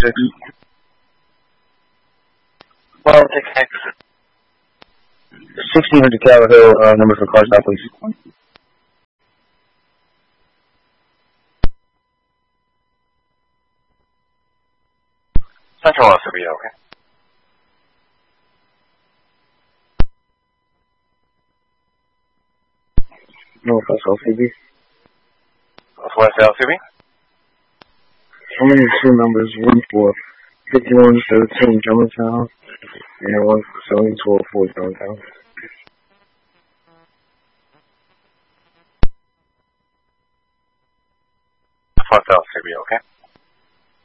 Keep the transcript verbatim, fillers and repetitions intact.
six. Well, six six. sixteen hundred Tower Hill, uh, number for car stop, please. Central L C B, okay. Northwest L C B. Northwest L C B. How many two numbers? One for fifty-one thirteen Germantown, and one for seventy twelve four Germantown. Northwest L C B, okay.